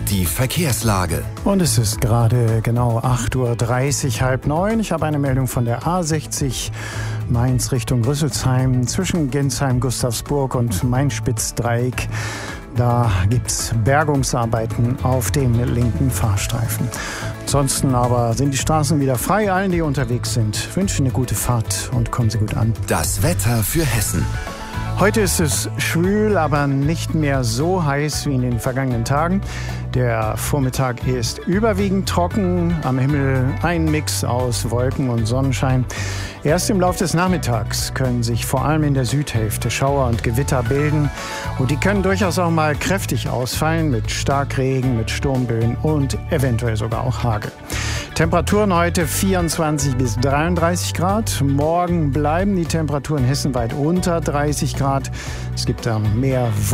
Die Verkehrslage. Und es ist gerade genau 8:30 Uhr, 8:30. Ich habe eine Meldung von der A60 Mainz Richtung Rüsselsheim zwischen Gensheim, Gustavsburg und Main-Spitz-Dreieck. Da gibt es Bergungsarbeiten auf dem linken Fahrstreifen. Ansonsten aber sind die Straßen wieder frei. Allen, die unterwegs sind, wünsche eine gute Fahrt und kommen Sie gut an. Das Wetter für Hessen. Heute ist es schwül, aber nicht mehr so heiß wie in den vergangenen Tagen. Der Vormittag ist überwiegend trocken, am Himmel ein Mix aus Wolken und Sonnenschein. Erst im Laufe des Nachmittags können sich vor allem in der Südhälfte Schauer und Gewitter bilden. Und die können durchaus auch mal kräftig ausfallen mit Starkregen, mit Sturmböen und eventuell sogar auch Hagel. Temperaturen heute 24 bis 33 Grad. Morgen bleiben die Temperaturen hessenweit unter 30 Grad. Es gibt dann mehr